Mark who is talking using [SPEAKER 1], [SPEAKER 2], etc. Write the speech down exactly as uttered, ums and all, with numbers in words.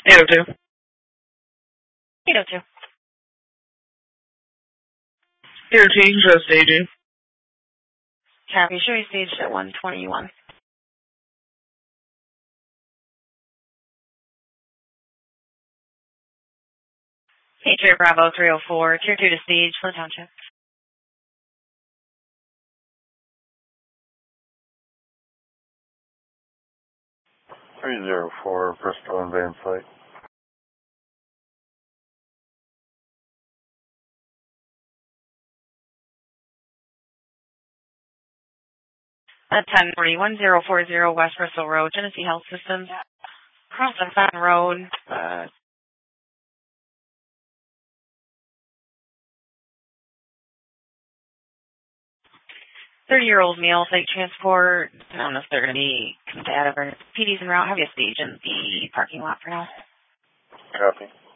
[SPEAKER 1] eight oh two.
[SPEAKER 2] eight oh two.
[SPEAKER 1] Here, T, show staging.
[SPEAKER 2] Copy. Show you staged at one twenty-one. Patriot Bravo three oh four, Tier two to stage for the township.
[SPEAKER 3] three oh four, Bristol and Van Site.
[SPEAKER 2] At ten forty-one oh forty West Bristol Road, Genesee Health Systems. Cross on Fountain Road. Uh, thirty-year-old male site transport. I don't know if they're going to be compatible. P D's en route. Have you stage in the parking lot for now?
[SPEAKER 3] Copy.